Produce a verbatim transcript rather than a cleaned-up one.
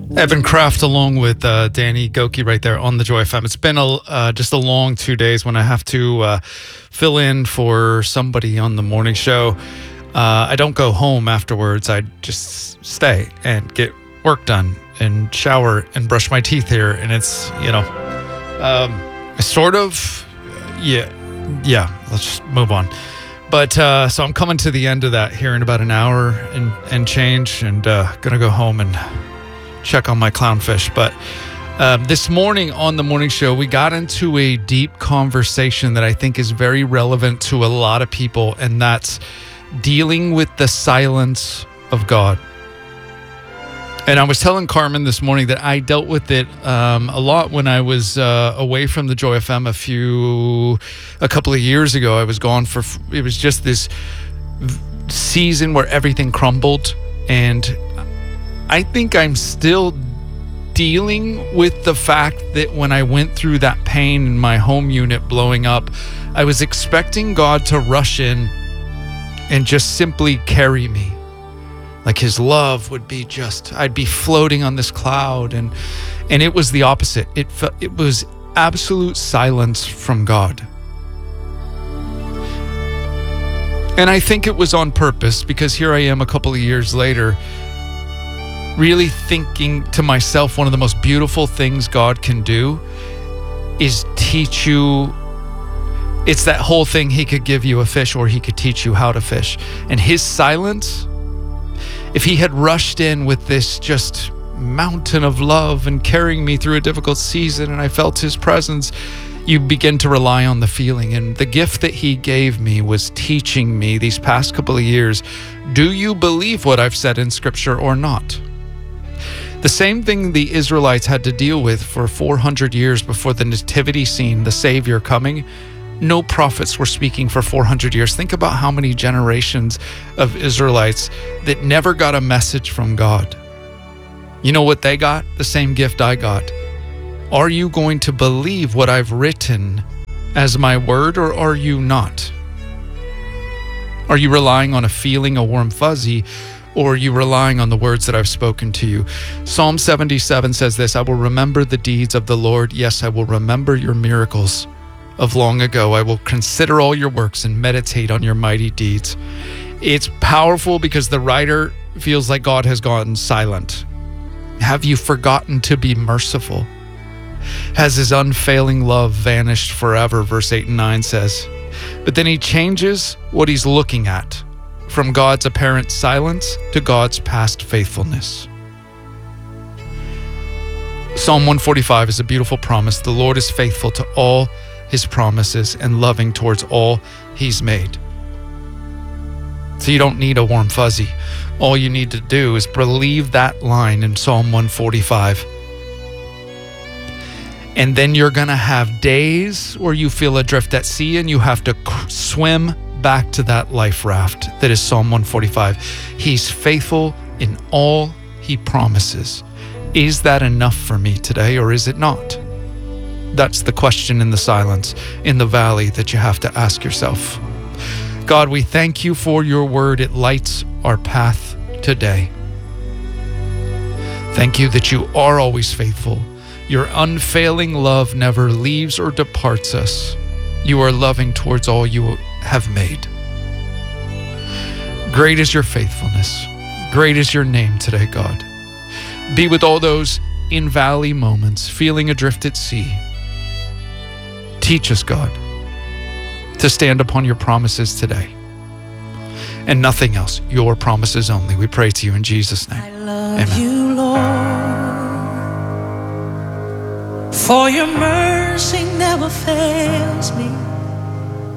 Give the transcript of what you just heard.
Evan Kraft along with uh, Danny Goki right there on the Joy F M. It's been a, uh, just a long two days when I have to uh, fill in for somebody on the morning show. Uh, I don't go home afterwards. I just stay and get work done and shower and brush my teeth here. And it's, you know, um, sort of, yeah, yeah, let's just move on. But uh, so I'm coming to the end of that here in about an hour and, and change, and uh, going to go home and check on my clownfish. But um, this morning on the morning show, we got into a deep conversation that I think is very relevant to a lot of people, and that's dealing with the silence of God. And I was telling Carmen this morning that I dealt with it um, a lot when I was uh, away from the Joy F M a few, a couple of years ago. I was gone for, it was just this season where everything crumbled, and I think I'm still dealing with the fact that when I went through that pain in my home unit blowing up, I was expecting God to rush in and just simply carry me. Like his love would be just, I'd be floating on this cloud, and and it was the opposite. It fe- it was absolute silence from God. And I think it was on purpose, because here I am a couple of years later, really thinking to myself, one of the most beautiful things God can do is teach you. It's that whole thing, he could give you a fish or he could teach you how to fish. And his silence, if he had rushed in with this just mountain of love and carrying me through a difficult season and I felt his presence, you begin to rely on the feeling. And the gift that he gave me was teaching me these past couple of years, do you believe what I've said in scripture or not? The same thing the Israelites had to deal with for four hundred years before the nativity scene, the Savior coming. No prophets were speaking for four hundred years. Think about how many generations of Israelites that never got a message from God. You know what they got? The same gift I got. Are you going to believe what I've written as my word, or are you not? Are you relying on a feeling, a warm fuzzy, or are you relying on the words that I've spoken to you? Psalm seventy-seven says this, I will remember the deeds of the Lord. Yes, I will remember your miracles of long ago. I will consider all your works and meditate on your mighty deeds. It's powerful because the writer feels like God has gone silent. Have you forgotten to be merciful? Has his unfailing love vanished forever? Verse eight and nine says. But then he changes what he's looking at, from God's apparent silence to God's past faithfulness. Psalm one forty-five is a beautiful promise. The Lord is faithful to all his promises and loving towards all he's made. So you don't need a warm fuzzy. All you need to do is believe that line in Psalm one forty-five. And then you're going to have days where you feel adrift at sea and you have to swim back to that life raft that is Psalm one forty-five. He's faithful in all he promises. Is that enough for me today, or is it not? That's the question in the silence, in the valley, that you have to ask yourself. God, we thank you for your word. It lights our path today. Thank you that you are always faithful. Your unfailing love never leaves or departs us. You are loving towards all you have made. Great is your faithfulness. Great is your name today, God. Be with all those in valley moments, feeling adrift at sea. Teach us, God, to stand upon your promises today and nothing else, your promises only. We pray to you in Jesus' name. I love Amen. you, Lord, for your mercy never fails me.